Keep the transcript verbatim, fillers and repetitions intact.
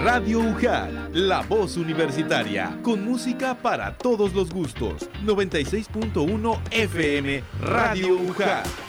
Radio U J A T, la voz universitaria, con música para todos los gustos. noventa y seis punto uno F M, Radio U J A T.